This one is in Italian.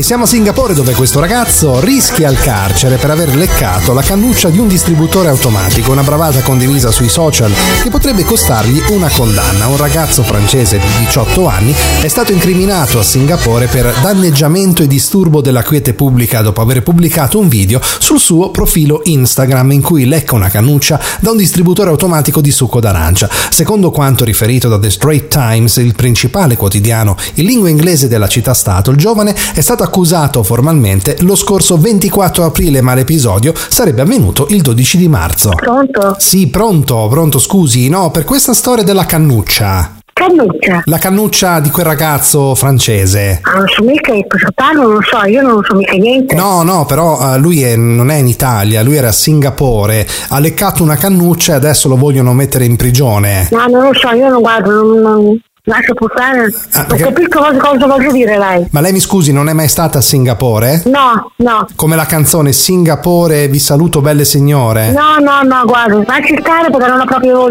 E siamo a Singapore, dove questo ragazzo rischia il carcere per aver leccato la cannuccia di un distributore automatico, una bravata condivisa sui social che potrebbe costargli una condanna. Un ragazzo francese di 18 anni è stato incriminato a Singapore per danneggiamento e disturbo della quiete pubblica dopo aver pubblicato un video sul suo profilo Instagram in cui lecca una cannuccia da un distributore automatico di succo d'arancia. Secondo quanto riferito da The Straits Times, il principale quotidiano in lingua inglese della città-stato, il giovane è stato accusato formalmente lo scorso 24 aprile, ma l'episodio sarebbe avvenuto il 12 di marzo. Pronto? Sì, pronto, scusi, no, per questa storia della cannuccia. Cannuccia? La cannuccia di quel ragazzo francese. Non so mica di cosa parlo, non so, io non so mica niente. No, però lui non è in Italia, lui era a Singapore, ha leccato una cannuccia e adesso lo vogliono mettere in prigione. No, non lo so, io non guardo, non lascio puttane. Non capisco cosa voglio dire lei. Ma lei mi scusi, non è mai stata a Singapore? No. Come la canzone Singapore, vi saluto belle signore? No, guarda, lasci stare perché non ho proprio